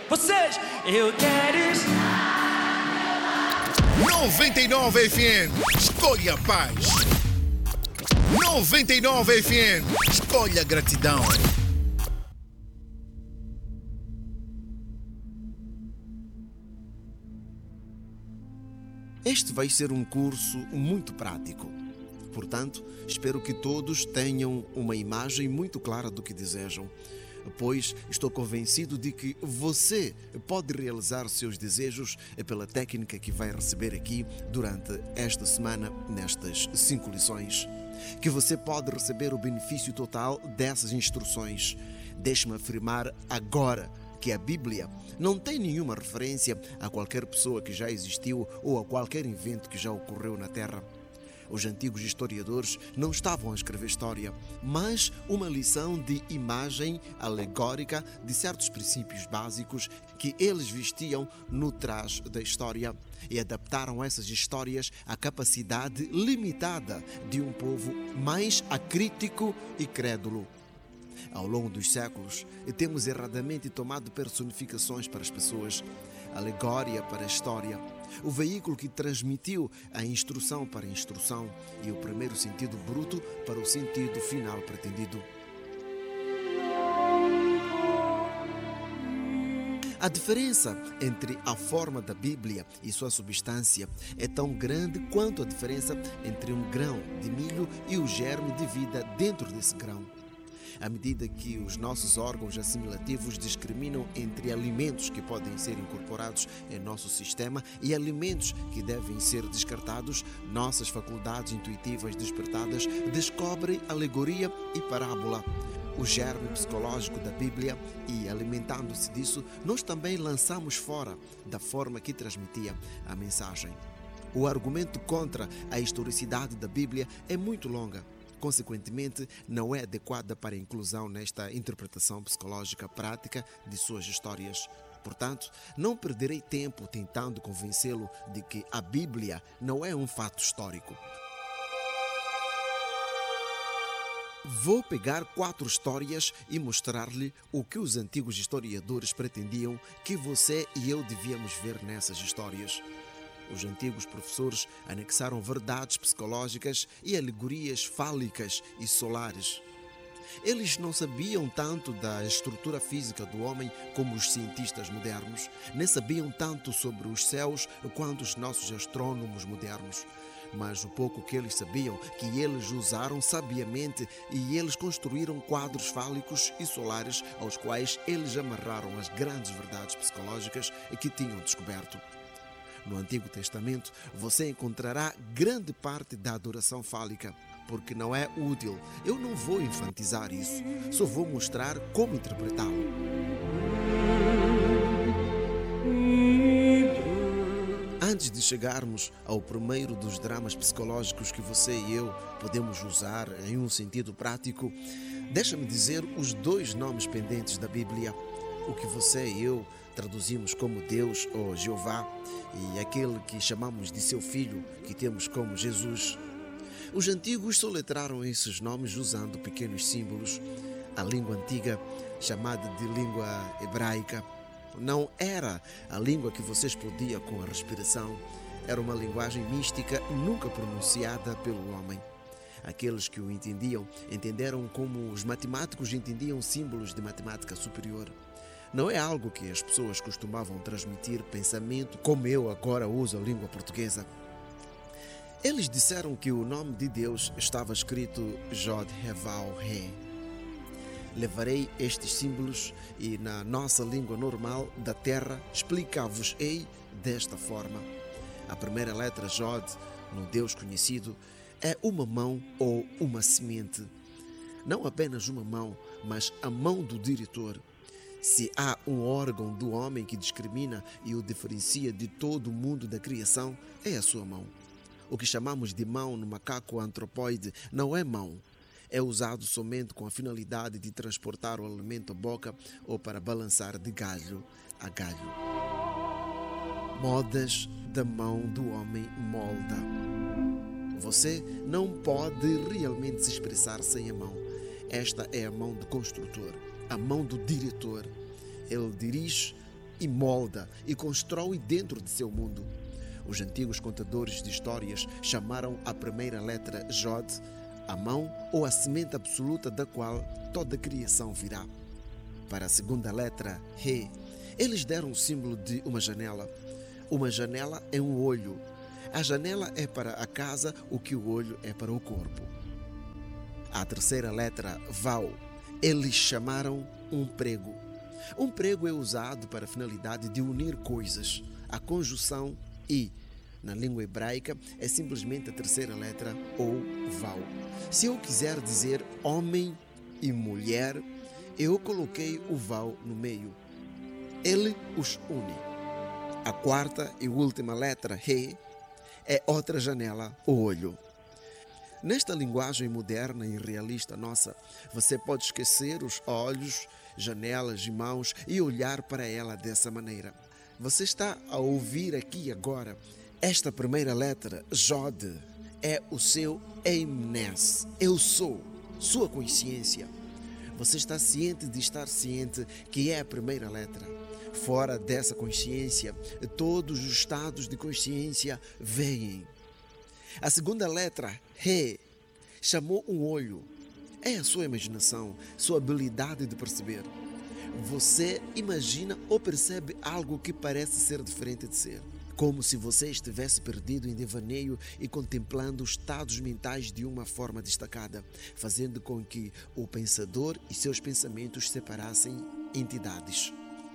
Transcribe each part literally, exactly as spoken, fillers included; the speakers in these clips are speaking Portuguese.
Vocês, eu quero estar. noventa e nove F M, escolha a paz. noventa e nove F M, escolha a gratidão. Este vai ser um curso muito prático. Portanto, espero que todos tenham uma imagem muito clara do que desejam, pois estou convencido de que você pode realizar seus desejos pela técnica que vai receber aqui durante esta semana, nestas cinco lições. Que você pode receber o benefício total dessas instruções. Deixe-me afirmar agora que a Bíblia não tem nenhuma referência a qualquer pessoa que já existiu ou a qualquer evento que já ocorreu na Terra. Os antigos historiadores não estavam a escrever história, mas uma lição de imagem alegórica de certos princípios básicos que eles vestiam no trás da história e adaptaram essas histórias à capacidade limitada de um povo mais acrítico e crédulo. Ao longo dos séculos, temos erradamente tomado personificações para as pessoas, alegória para a história, o veículo que transmitiu a instrução para a instrução e o primeiro sentido bruto para o sentido final pretendido. A diferença entre a forma da Bíblia e sua substância é tão grande quanto a diferença entre um grão de milho e o germe de vida dentro desse grão. À medida que os nossos órgãos assimilativos discriminam entre alimentos que podem ser incorporados em nosso sistema e alimentos que devem ser descartados, nossas faculdades intuitivas despertadas descobrem alegoria e parábola, o germe psicológico da Bíblia, e, alimentando-se disso, nós também lançamos fora da forma que transmitia a mensagem. O argumento contra a historicidade da Bíblia é muito longa. Consequentemente, não é adequada para a inclusão nesta interpretação psicológica prática de suas histórias. Portanto, não perderei tempo tentando convencê-lo de que a Bíblia não é um fato histórico. Vou pegar quatro histórias e mostrar-lhe o que os antigos historiadores pretendiam que você e eu devíamos ver nessas histórias. Os antigos professores anexaram verdades psicológicas e alegorias fálicas e solares. Eles não sabiam tanto da estrutura física do homem como os cientistas modernos, nem sabiam tanto sobre os céus quanto os nossos astrônomos modernos. Mas o pouco que eles sabiam, que eles usaram sabiamente, e eles construíram quadros fálicos e solares aos quais eles amarraram as grandes verdades psicológicas que tinham descoberto. No Antigo Testamento, você encontrará grande parte da adoração fálica, porque não é útil. Eu não vou enfatizar isso, só vou mostrar como interpretá-lo. Antes de chegarmos ao primeiro dos dramas psicológicos que você e eu podemos usar em um sentido prático, deixa-me dizer os dois nomes pendentes da Bíblia, o que você e eu traduzimos como Deus ou Jeová, e aquele que chamamos de seu filho, que temos como Jesus. Os antigos soletraram esses nomes usando pequenos símbolos. A língua antiga, chamada de língua hebraica, não era a língua que você explodia com a respiração. Era uma linguagem mística nunca pronunciada pelo homem. Aqueles que o entendiam, entenderam como os matemáticos entendiam símbolos de matemática superior. Não é algo que as pessoas costumavam transmitir pensamento, como eu agora uso a língua portuguesa. Eles disseram que o nome de Deus estava escrito Jod-He-Vav-He. Levarei estes símbolos e, na nossa língua normal da terra, explicar-vos-ei desta forma. A primeira letra Jod, no Deus conhecido, é uma mão ou uma semente. Não apenas uma mão, mas a mão do diretor. Se há um órgão do homem que discrimina e o diferencia de todo o mundo da criação, é a sua mão. O que chamamos de mão no macaco antropóide não é mão. É usado somente com a finalidade de transportar o alimento à boca ou para balançar de galho a galho. Modas da mão do homem molda. Você não pode realmente se expressar sem a mão. Esta é a mão do construtor, a mão do diretor. Ele dirige e molda e constrói dentro de seu mundo. Os antigos contadores de histórias chamaram a primeira letra Jod, a mão ou a semente absoluta da qual toda a criação virá. Para a segunda letra, He, eles deram o símbolo de uma janela. Uma janela é um olho. A janela é para a casa o que o olho é para o corpo. A terceira letra, Vau, eles chamaram um prego. Um prego é usado para a finalidade de unir coisas. A conjunção I, na língua hebraica, é simplesmente a terceira letra ou Vau. Se eu quiser dizer homem e mulher, eu coloquei o Vau no meio. Ele os une. A quarta e última letra, He, é outra janela, o olho. Nesta linguagem moderna e realista nossa, você pode esquecer os olhos, janelas e mãos e olhar para ela dessa maneira. Você está a ouvir aqui agora. Esta primeira letra, Jod, é o seu Eimnes, eu sou, sua consciência. Você está ciente de estar ciente que é a primeira letra. Fora dessa consciência, todos os estados de consciência vêm. A segunda letra, He, chamou um olho. É a sua imaginação, sua habilidade de perceber. Você imagina ou percebe algo que parece ser diferente de ser. Como se você estivesse perdido em devaneio e contemplando os estados mentais de uma forma destacada, fazendo com que o pensador e seus pensamentos separassem entidades.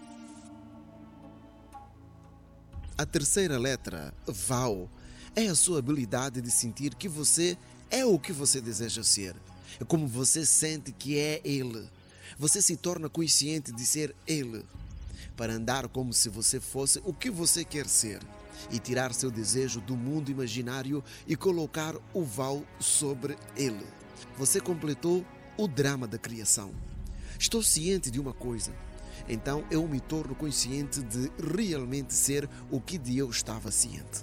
A terceira letra, Vau, é a sua habilidade de sentir que você é o que você deseja ser. É como você sente que é Ele. Você se torna consciente de ser Ele. Para andar como se você fosse o que você quer ser e tirar seu desejo do mundo imaginário e colocar o Vau sobre ele. Você completou o drama da criação. Estou ciente de uma coisa. Então eu me torno consciente de realmente ser o que de eu estava ciente.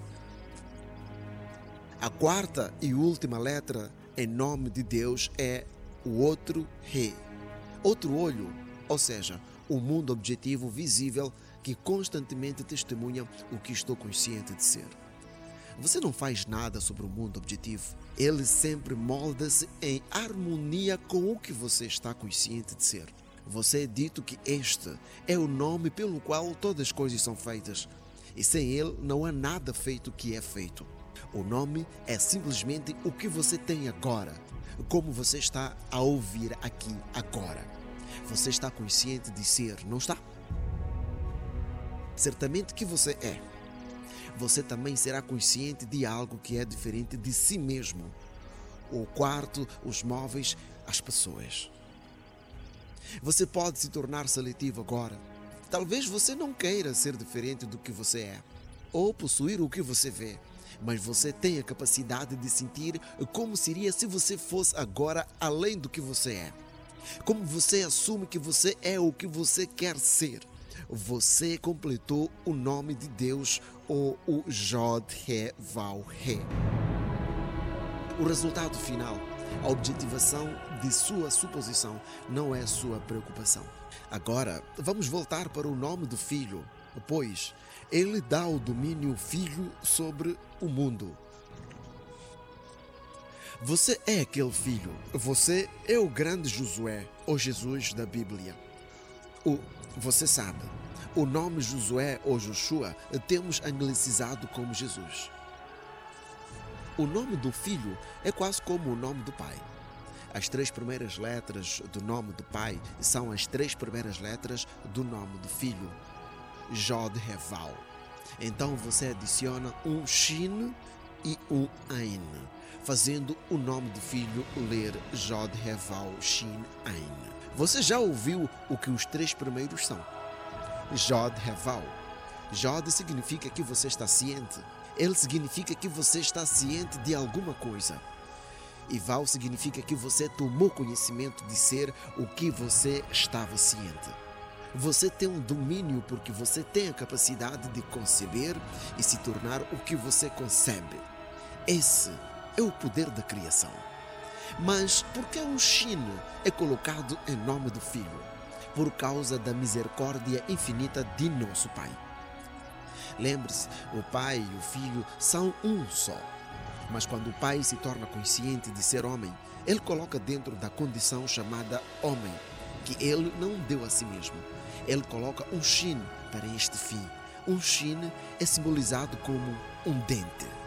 A quarta e última letra em nome de Deus é o outro He. Outro olho, ou seja, o mundo objetivo visível que constantemente testemunha o que estou consciente de ser. Você não faz nada sobre o mundo objetivo. Ele sempre molda-se em harmonia com o que você está consciente de ser. Você é dito que este é o nome pelo qual todas as coisas são feitas. E sem ele não há nada feito que é feito. O nome é simplesmente o que você tem agora. Como você está a ouvir aqui agora. Você está consciente de ser, não está? Certamente que você é. Você também será consciente de algo que é diferente de si mesmo. O quarto, os móveis, as pessoas. Você pode se tornar seletivo agora. Talvez você não queira ser diferente do que você é, ou possuir o que você vê, mas você tem a capacidade de sentir como seria se você fosse agora além do que você é. Como você assume que você é o que você quer ser. Você completou o nome de Deus ou o Jod He Vau He. O resultado final, a objetivação de sua suposição, não é sua preocupação. Agora, vamos voltar para o nome do Filho, pois ele dá o domínio Filho sobre o mundo. Você é aquele filho. Você é o grande Josué, ou Jesus da Bíblia. O, você sabe, o nome Josué ou Joshua temos anglicizado como Jesus. O nome do filho é quase como o nome do pai. As três primeiras letras do nome do pai são as três primeiras letras do nome do filho, Jod He Vau. Então você adiciona um Shin e um Ain, fazendo o nome do filho ler Jod He Vau Shin Ain. Você já ouviu o que os três primeiros são? Jod He Vau. Jod significa que você está ciente. Ele significa que você está ciente de alguma coisa. E Vau significa que você tomou conhecimento de ser o que você estava ciente. Você tem um domínio porque você tem a capacidade de conceber e se tornar o que você concebe. Esse é o poder da criação. Mas por que o Shin é colocado em nome do filho? por causa da misericórdia infinita de nosso Pai. Lembre-se, o Pai e o Filho são um só. Mas quando o Pai se torna consciente de ser homem, Ele coloca dentro da condição chamada homem, que Ele não deu a si mesmo. Ele coloca um shin para este fim. Um shin é simbolizado como um dente.